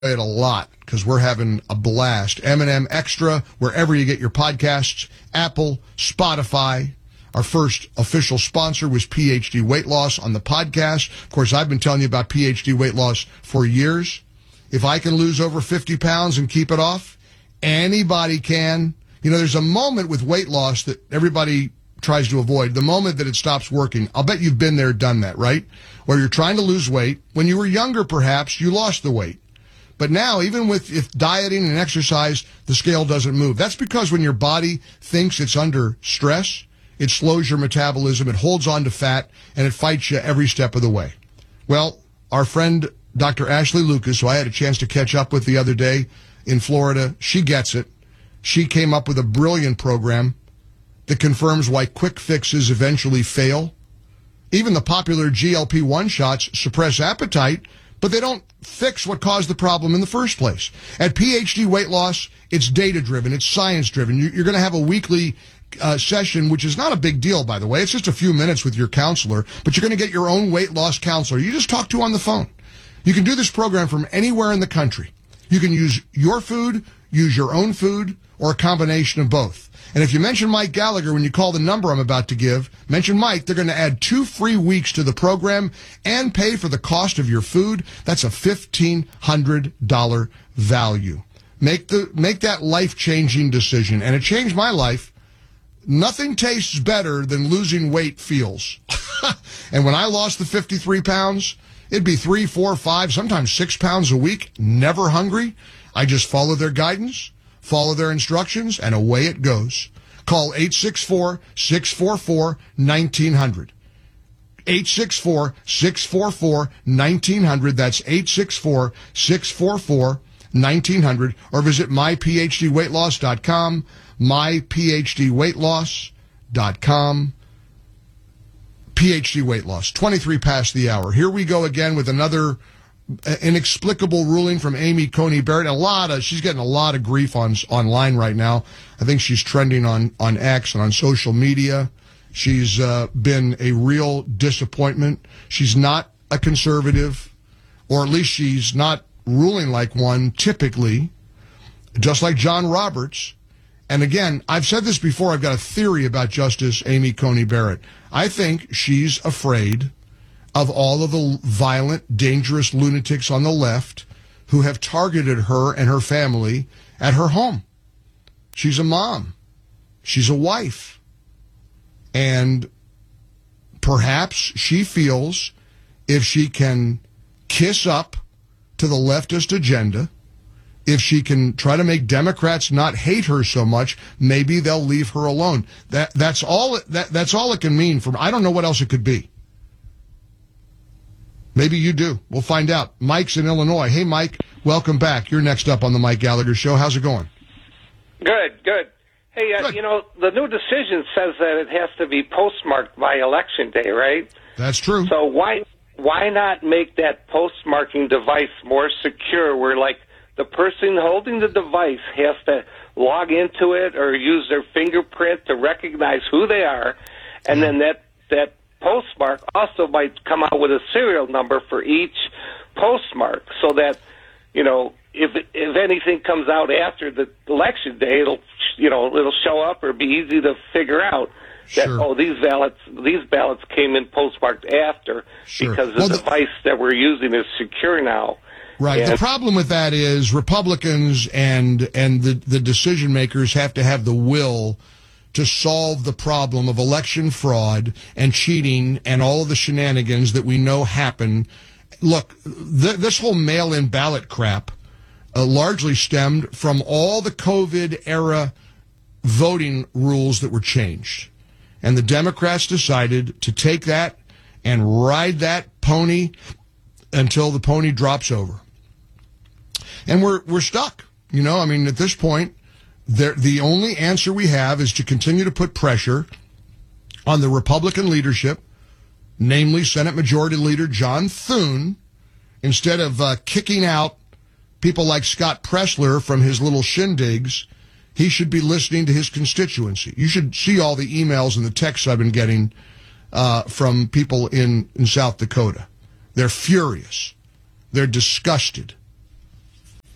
it a lot because we're having a blast. M&M Extra, wherever you get your podcasts, Apple, Spotify. Our first official sponsor was PhD Weight Loss on the podcast. Of course, I've been telling you about PhD Weight Loss for years. If I can lose over 50 pounds and keep it off, anybody can. You know, there's a moment with weight loss that everybody tries to avoid, the moment that it stops working. I'll bet you've been there, done that, right? Where you're trying to lose weight. When you were younger, perhaps, you lost the weight. But now, even with dieting and exercise, the scale doesn't move. That's because when your body thinks it's under stress, it slows your metabolism, it holds on to fat, and it fights you every step of the way. Well, our friend Dr. Ashley Lucas, who I had a chance to catch up with the other day in Florida, she gets it. She came up with a brilliant program that confirms why quick fixes eventually fail. Even the popular GLP-1 shots suppress appetite, but they don't fix what caused the problem in the first place. At PhD Weight Loss, it's data-driven, it's science-driven. You're going to have a weekly session, which is not a big deal, by the way. It's just a few minutes with your counselor, but you're going to get your own weight loss counselor. You just talk to on the phone. You can do this program from anywhere in the country. You can use your food, use your own food, or a combination of both. And if you mention Mike Gallagher when you call the number I'm about to give, mention Mike, they're going to add 2 free weeks to the program and pay for the cost of your food. That's a $1,500 value. Make that life-changing decision. And it changed my life. Nothing tastes better than losing weight feels. And when I lost the 53 pounds, it'd be 3, 4, 5, sometimes 6 pounds a week, never hungry. I just follow their guidance, follow their instructions, and away it goes. Call 864-644-1900. 864-644-1900. That's 864-644-1900. Or visit myphdweightloss.com, myphdweightloss.com. PhD Weight Loss, 23 past the hour. Here we go again with another inexplicable ruling from Amy Coney Barrett. She's getting a lot of grief online right now. I think she's trending on X and on social media. She's been a real disappointment. She's not a conservative, or at least she's not ruling like one typically, just like John Roberts. And again, I've said this before, I've got a theory about Justice Amy Coney Barrett. I think she's afraid of all of the violent, dangerous lunatics on the left who have targeted her and her family at her home. She's a mom. She's a wife. And perhaps she feels if she can kiss up to the leftist agenda, if she can try to make Democrats not hate her so much, maybe they'll leave her alone. That's all it can mean. I don't know what else it could be. Maybe you do. We'll find out. Mike's in Illinois. Hey, Mike, welcome back. You're next up on the Mike Gallagher Show. How's it going? Good. Hey, Good. The new decision says that it has to be postmarked by Election Day, right? That's true. So why not make that postmarking device more secure, where, like, the person holding the device has to log into it or use their fingerprint to recognize who they are, and then that postmark also might come out with a serial number for each postmark, so that, if anything comes out after the Election Day, it'll show up or be easy to figure out that, sure. these ballots came in postmarked after, sure. because the device that we're using is secure now. Right. And the problem with that is Republicans and the decision makers have to have the will to solve the problem of election fraud and cheating and all of the shenanigans that we know happen. Look, this whole mail-in ballot crap largely stemmed from all the COVID-era voting rules that were changed. And the Democrats decided to take that and ride that pony until the pony drops over. And we're stuck. At this point, the only answer we have is to continue to put pressure on the Republican leadership, namely Senate Majority Leader John Thune, instead of kicking out people like Scott Pressler from his little shindigs. He should be listening to his constituency. You should see all the emails and the texts I've been getting from people in South Dakota. They're furious. They're disgusted.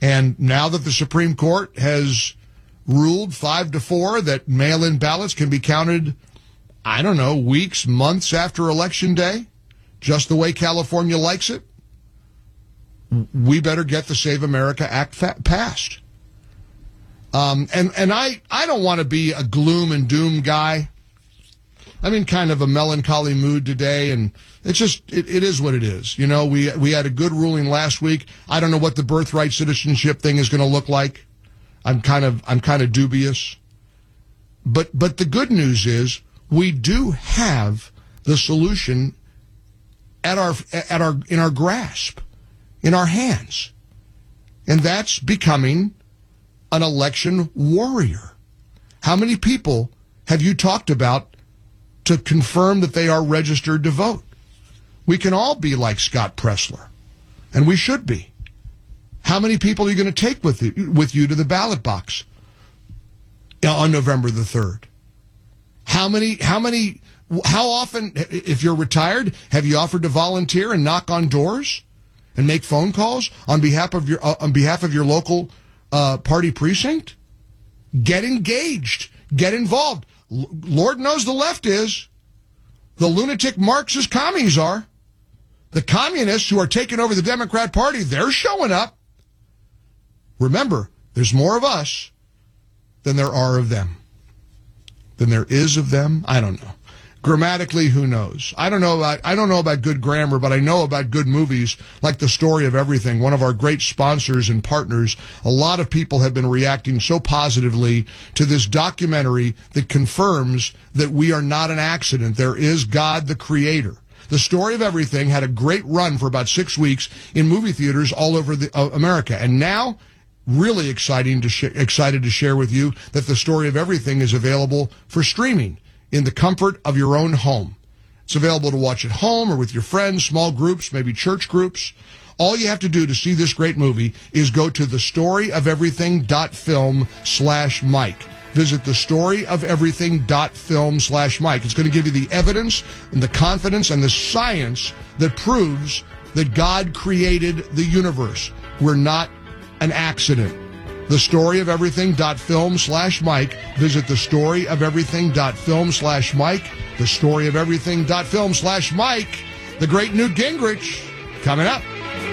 And now that the Supreme Court has ruled 5-4 that mail-in ballots can be counted, I don't know, weeks, months after Election Day, just the way California likes it, we better get the Save America Act passed. And I don't want to be a gloom and doom guy. I'm in kind of a melancholy mood today, and it's just, it is what it is. You know, we had a good ruling last week. I don't know what the birthright citizenship thing is going to look like. I'm kind of dubious. But the good news is we do have the solution in our grasp, in our hands. And that's becoming an election warrior. How many people have you talked about to confirm that they are registered to vote? We can all be like Scott Pressler, and we should be. How many people are you going to take with you to the ballot box on November the 3rd? How often, if you're retired, have you offered to volunteer and knock on doors and make phone calls on behalf of your local party precinct? Get engaged. Get involved. Lord knows the left is. The lunatic Marxist commies are. The communists who are taking over the Democrat Party, they're showing up. Remember, there's more of us than there are of them. Than there is of them? I don't know. Grammatically, who knows? I don't know about good grammar, but I know about good movies like The Story of Everything, one of our great sponsors and partners. A lot of people have been reacting so positively to this documentary that confirms that we are not an accident. There is God, the Creator. The Story of Everything had a great run for about 6 weeks in movie theaters all over America. And now, really excited to share with you that The Story of Everything is available for streaming in the comfort of your own home. It's available to watch at home or with your friends, small groups, maybe church groups. All you have to do to see this great movie is go to thestoryofeverything.film/Mike. Visit thestoryofeverything.film/Mike. It's going to give you the evidence and the confidence and the science that proves that God created the universe. We're not an accident. Thestoryofeverything.film/Mike. Visit thestoryofeverything.film/Mike. Thestoryofeverything.film/Mike. The great Newt Gingrich coming up.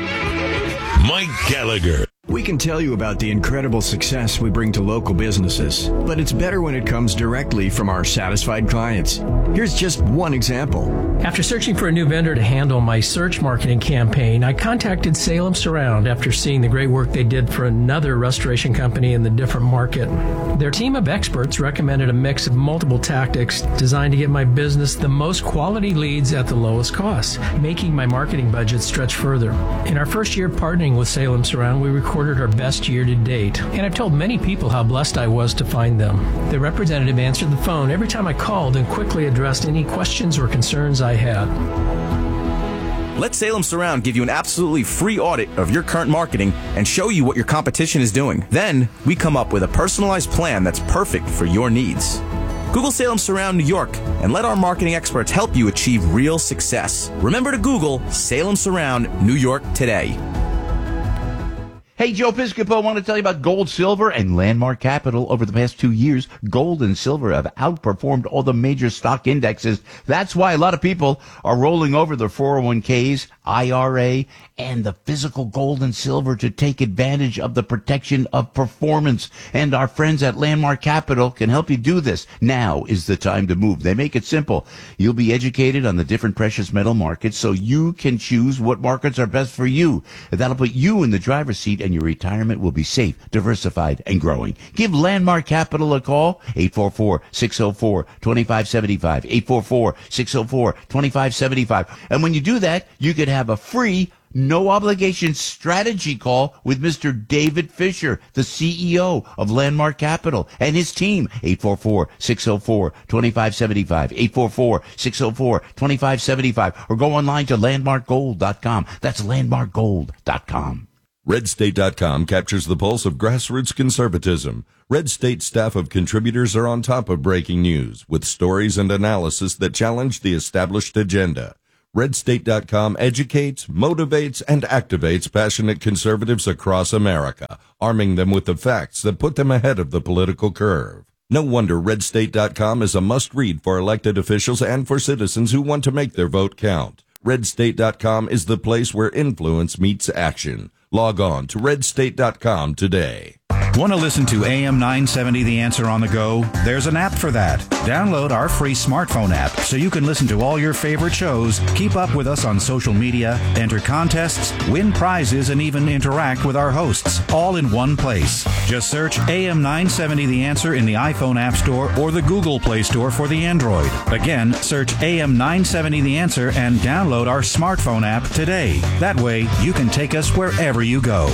Mike Gallagher. We can tell you about the incredible success we bring to local businesses, but it's better when it comes directly from our satisfied clients. Here's just one example. After searching for a new vendor to handle my search marketing campaign, I contacted Salem Surround after seeing the great work they did for another restoration company in the different market. Their team of experts recommended a mix of multiple tactics designed to get my business the most quality leads at the lowest cost, making my marketing budget stretch further. In our first year partnering with Salem Surround, we recorded our best year to date, and I've told many people how blessed I was to find them. The representative answered the phone every time I called and quickly addressed any questions or concerns I had. Let Salem Surround give you an absolutely free audit of your current marketing and show you what your competition is doing. Then, we come up with a personalized plan that's perfect for your needs. Google Salem Surround New York and let our marketing experts help you achieve real success. Remember to Google Salem Surround New York today. Hey, Joe Piscopo, I want to tell you about gold, silver, and Landmark Capital. Over the past 2 years, gold and silver have outperformed all the major stock indexes. That's why a lot of people are rolling over their 401ks, IRA, and the physical gold and silver to take advantage of the protection of performance. And our friends at Landmark Capital can help you do this. Now is the time to move. They make it simple. You'll be educated on the different precious metal markets so you can choose what markets are best for you. That'll put you in the driver's seat, and your retirement will be safe, diversified, and growing. Give Landmark Capital a call, 844-604-2575, 844-604-2575. And when you do that, you could have a free, no-obligation strategy call with Mr. David Fisher, the CEO of Landmark Capital, and his team, 844-604-2575, 844-604-2575, or go online to landmarkgold.com. That's landmarkgold.com. RedState.com captures the pulse of grassroots conservatism. Red State staff of contributors are on top of breaking news with stories and analysis that challenge the established agenda. RedState.com educates, motivates, and activates passionate conservatives across America. arming them with the facts that put them ahead of the political curve. No wonder RedState.com is a must-read for elected officials and for citizens who want to make their vote count. RedState.com is the place where influence meets action. Log on to RedState.com today. Want to listen to AM 970 The Answer on the go? There's an app for that. Download our free smartphone app so you can listen to all your favorite shows, keep up with us on social media, enter contests, win prizes, and even interact with our hosts, all in one place. Just search AM 970 The Answer in the iPhone App Store or the Google Play Store for the Android. Again, search AM 970 The Answer and download our smartphone app today. That way, you can take us wherever you go.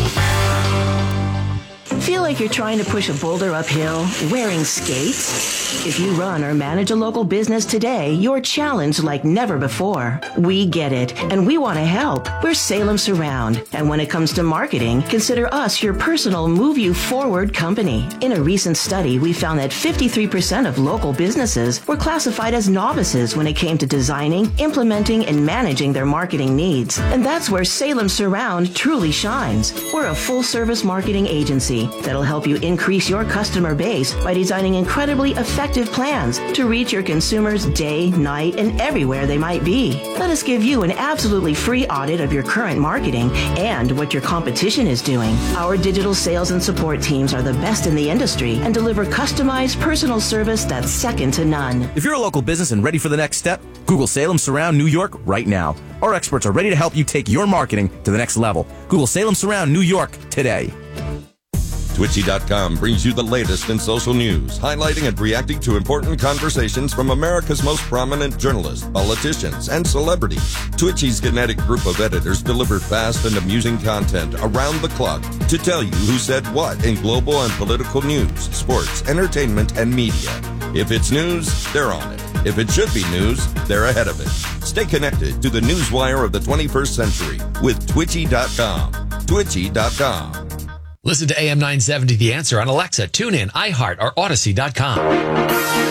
Feel like you're trying to push a boulder uphill wearing skates? If you run or manage a local business today, you're challenged like never before. We get it, and we want to help. We're Salem Surround, and when it comes to marketing, consider us your personal move you forward company. In a recent study, we found that 53% of local businesses were classified as novices when it came to designing, implementing, and managing their marketing needs. And that's where Salem Surround truly shines. We're a full-service marketing agency that'll help you increase your customer base by designing incredibly effective plans to reach your consumers day, night, and everywhere they might be. Let us give you an absolutely free audit of your current marketing and what your competition is doing. Our digital sales and support teams are the best in the industry and deliver customized personal service that's second to none. If you're a local business and ready for the next step, Google Salem Surround New York right now. Our experts are ready to help you take your marketing to the next level. Google Salem Surround New York today. Twitchy.com brings you the latest in social news, highlighting and reacting to important conversations from America's most prominent journalists, politicians, and celebrities. Twitchy's kinetic group of editors deliver fast and amusing content around the clock to tell you who said what in global and political news, sports, entertainment, and media. If it's news, they're on it. If it should be news, they're ahead of it. Stay connected to the newswire of the 21st century with Twitchy.com. Twitchy.com. Listen to AM 970 The Answer on Alexa, TuneIn, iHeart, or Odyssey.com.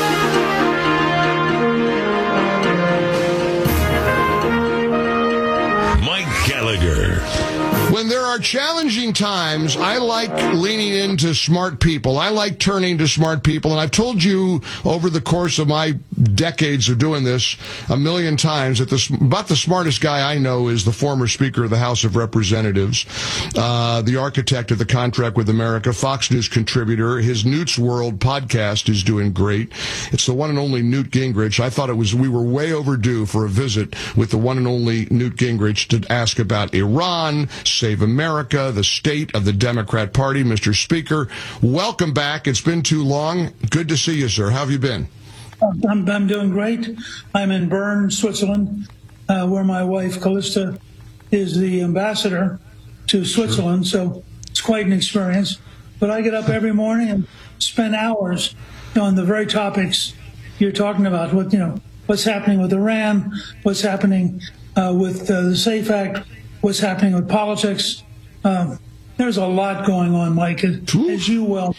When there are challenging times, I like leaning into smart people. I like turning to smart people. And I've told you over the course of my decades of doing this a million times that about the smartest guy I know is the former Speaker of the House of Representatives, the architect of the contract with America, Fox News contributor. His Newt's World podcast is doing great. It's the one and only Newt Gingrich. I thought we were way overdue for a visit with the one and only Newt Gingrich to ask about Iran, Save America, the state of the Democrat Party. Mr. Speaker, welcome back. It's been too long. Good to see you, sir. How have you been? I'm doing great. I'm in Bern, Switzerland, where my wife, Callista, is the ambassador to Switzerland. Sure. So it's quite an experience. But I get up every morning and spend hours on the very topics you're talking about. What's happening with Iran, what's happening with the SAFE Act, what's happening with politics. There's a lot going on, Mike, as you well.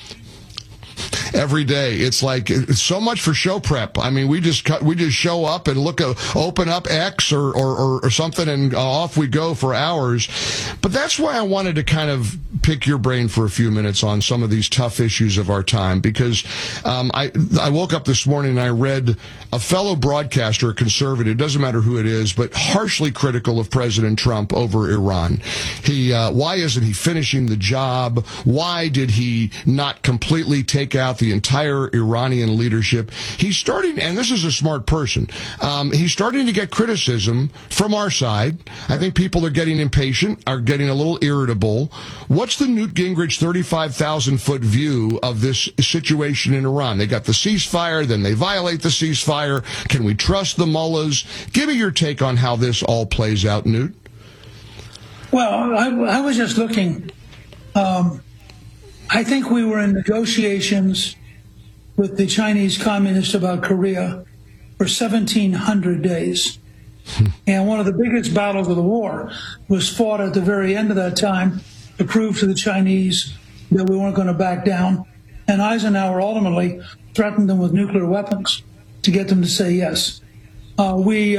Every day, it's like it's so much for show prep. I mean, we just show up and open up X or something, and off we go for hours. But that's why I wanted to kind of pick your brain for a few minutes on some of these tough issues of our time, because I woke up this morning and I read a fellow broadcaster, a conservative, doesn't matter who it is, but harshly critical of President Trump over Iran. Why isn't he finishing the job? Why did he not completely take out the entire Iranian leadership? He's starting, and this is a smart person, he's starting to get criticism from our side. I think people are getting impatient, are getting a little irritable. What's the Newt Gingrich 35,000-foot view of this situation in Iran? They got the ceasefire, then they violate the ceasefire. Can we trust the mullahs? Give me your take on how this all plays out, Newt. Well, I was just looking. I think we were in negotiations with the Chinese Communists about Korea for 1,700 days. And one of the biggest battles of the war was fought at the very end of that time to prove to the Chinese that we weren't going to back down. And Eisenhower ultimately threatened them with nuclear weapons to get them to say yes. We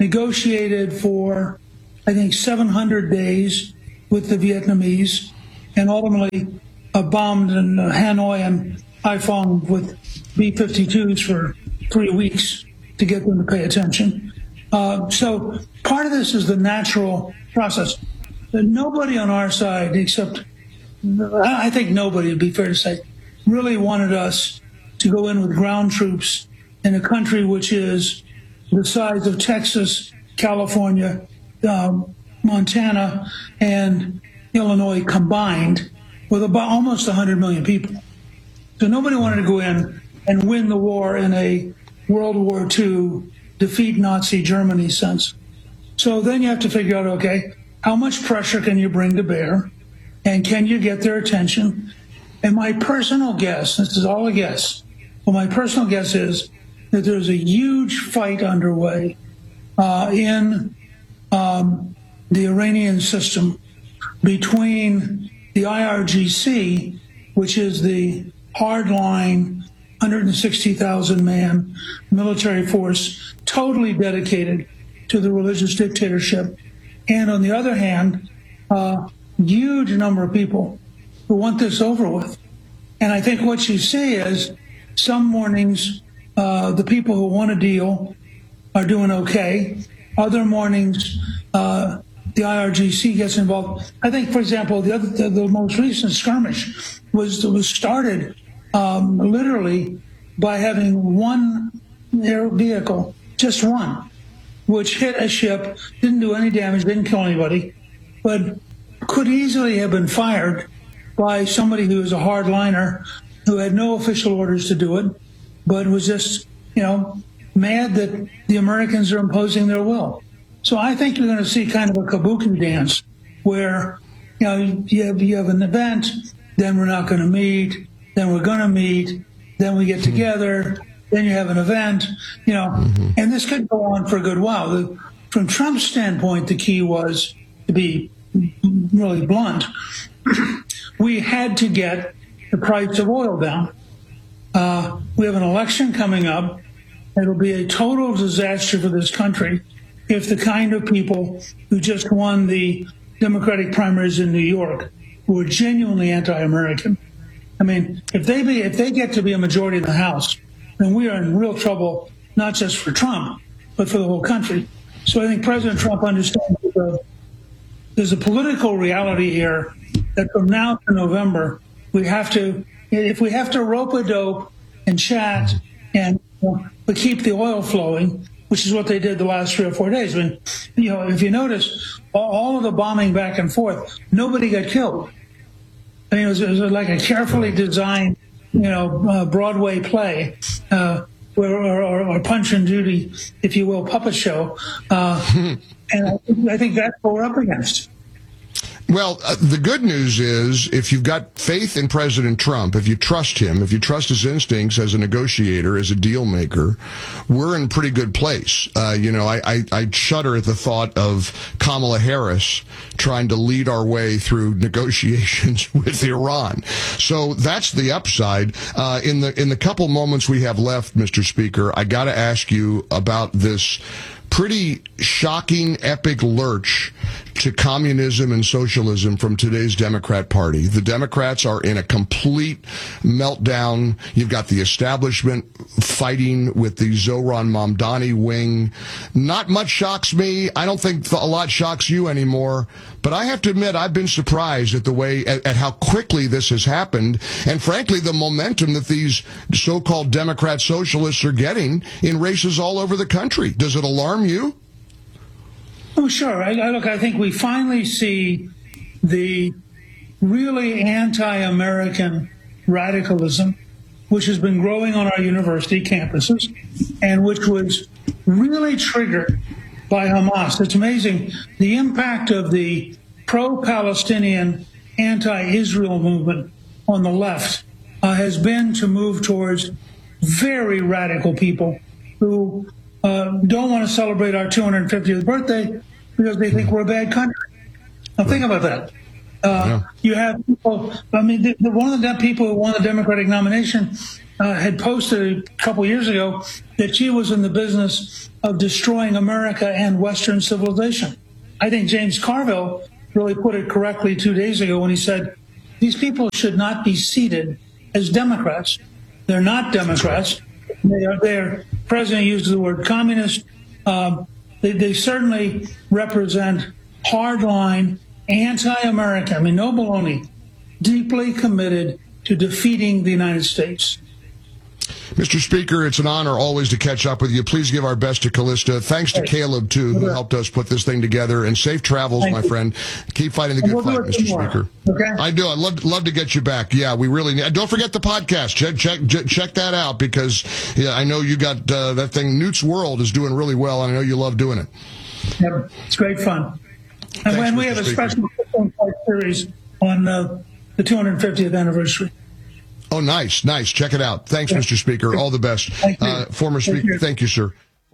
negotiated for, I think, 700 days with the Vietnamese, and ultimately bombed in Hanoi and Haiphong with B-52s for 3 weeks to get them to pay attention. So part of this is the natural process. Nobody on our side, except I think nobody, would be fair to say, really wanted us to go in with ground troops in a country which is the size of Texas, California, Montana, and Illinois combined, with about almost 100 million people. So nobody wanted to go in and win the war in a World War II defeat Nazi Germany sense. So then you have to figure out, okay, how much pressure can you bring to bear, and can you get their attention? And my personal guess, this is all a guess, but my personal guess is that there's a huge fight underway in the Iranian system between the IRGC, which is the hardline 160,000-man military force totally dedicated to the religious dictatorship, and on the other hand, a huge number of people who want this over with. And I think what you see is some mornings the people who want a deal are doing okay. Other mornings the IRGC gets involved. I think, for example, the most recent skirmish was started literally by having one air vehicle, just one, which hit a ship, didn't do any damage, didn't kill anybody, but could easily have been fired by somebody who was a hardliner who had no official orders to do it, but was just, mad that the Americans are imposing their will. So I think you're going to see kind of a kabuki dance where, you have an event, then we're not going to meet, then we're going to meet, then we get together, then you have an event, and this could go on for a good while. From Trump's standpoint, the key was, to be really blunt, we had to get the price of oil down. We have an election coming up. It'll be a total disaster for this country if the kind of people who just won the Democratic primaries in New York who are genuinely anti-American, I mean, if they get to be a majority in the House, then we are in real trouble, not just for Trump, but for the whole country. So I think President Trump understands that there's a political reality here that from now to November, if we have to rope-a-dope and chat and but keep the oil flowing, which is what they did the last 3 or 4 days. I mean, if you notice, all of the bombing back and forth, nobody got killed. I mean, it was like a carefully designed, Broadway play, or Punch and Judy, if you will, puppet show. And I think that's what we're up against. Well, the good news is if you've got faith in President Trump, if you trust him, if you trust his instincts as a negotiator, as a deal maker, we're in a pretty good place. I shudder at the thought of Kamala Harris trying to lead our way through negotiations with Iran. So that's the upside. In the couple moments we have left, Mr. Speaker, I got to ask you about this pretty shocking, epic lurch to communism and socialism from today's Democrat Party. The Democrats are in a complete meltdown. You've got the establishment fighting with the Zohran Mamdani wing. Not much shocks me. I don't think a lot shocks you anymore. But I have to admit, I've been surprised at how quickly this has happened, and frankly, the momentum that these so-called Democrat socialists are getting in races all over the country. Does it alarm you? Oh, sure. I think we finally see the really anti-American radicalism, which has been growing on our university campuses, and which was really triggered by Hamas. It's amazing the impact of the pro-Palestinian, anti-Israel movement on the left has been to move towards very radical people who don't want to celebrate our 250th birthday because they think we're a bad country. Now think about that. You have people, one of the people who won the Democratic nomination had posted a couple years ago that she was in the business of destroying America and Western civilization. I think James Carville really put it correctly 2 days ago when he said, These people should not be seated as Democrats. They're not Democrats. Their president used the word communist. They certainly represent hardline, anti-American, I mean, no baloney, deeply committed to defeating the United States. Mr. Speaker, it's an honor always to catch up with you. Please give our best to Callista. Thanks to Caleb, too, who helped us put this thing together. And safe travels, my friend. Keep fighting the good fight, Mr. Speaker. Okay. I do. I'd love to get you back. Yeah, we really need. Don't forget the podcast. Check that out, because I know you got that thing. Newt's World is doing really well, and I know you love doing it. Yep, it's great fun. And when we have a special series on the 250th anniversary. Oh, nice. Check it out. Thanks, Mr. Speaker. All the best. Former Speaker, thank you, sir.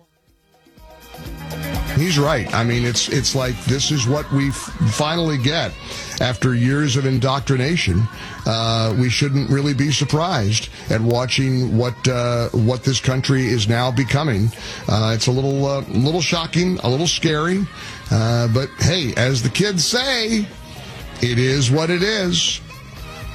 He's right. I mean, it's like this is what we finally get after years of indoctrination. We shouldn't really be surprised at watching what this country is now becoming. It's a little shocking, a little scary, but hey, as the kids say, it is what it is.